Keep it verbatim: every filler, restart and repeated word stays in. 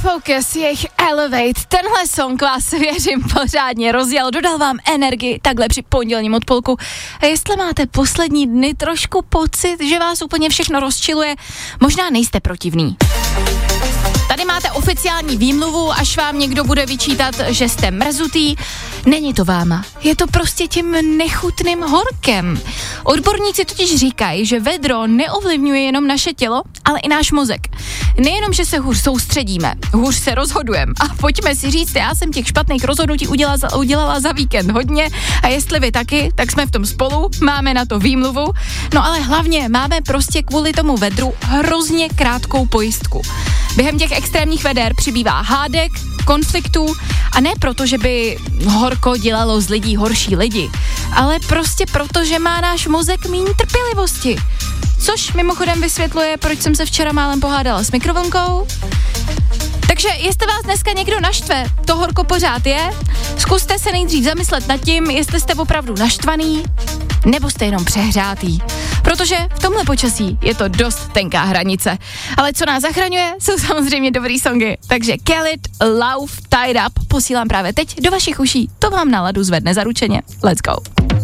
Focus, jejich Elevate, tenhle song vás, věřím, pořádně rozjel, dodal vám energii takhle při pondělním odpolku. A jestli máte poslední dny trošku pocit, že vás úplně všechno rozčiluje, možná nejste protivný. Tady máte oficiální výmluvu, až vám někdo bude vyčítat, že jste mrzutý. Není to váma, je to prostě tím nechutným horkem. Odborníci totiž říkají, že vedro neovlivňuje jenom naše tělo, ale i náš mozek. Nejenom, že se hůř soustředíme, hůř se rozhodujeme. A pojďme si říct, já jsem těch špatných rozhodnutí udělala za, udělala za víkend hodně a jestli vy taky, tak jsme v tom spolu, máme na to výmluvu. No ale hlavně máme prostě kvůli tomu vedru hrozně krátkou pojistku. Během těch extrémních veder přibývá hádek, konfliktů a ne proto, že by horko dělalo z lidí horší lidi, ale prostě proto, že má náš mozek méně trpělivosti. Což mimochodem vysvětluje, proč jsem se včera málem pohádala s mikrovlnkou. Takže jestli vás dneska někdo naštve, to horko pořád je, zkuste se nejdřív zamyslet nad tím, jestli jste opravdu naštvaný, nebo jste jenom přehřátý. Protože v tomhle počasí je to dost tenká hranice. Ale co nás zachraňuje, jsou samozřejmě dobrý songy. Takže Khalid, Love, Tied Up posílám právě teď do vašich uší. To vám náladu zvedne zaručeně. Let's go.